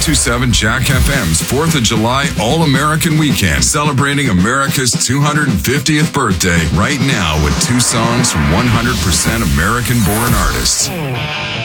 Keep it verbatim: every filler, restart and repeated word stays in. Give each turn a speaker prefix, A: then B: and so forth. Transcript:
A: two seven Jack F M's fourth of July All-American Weekend, celebrating America's two hundred fiftieth birthday right now with two songs from one hundred percent American-born artists.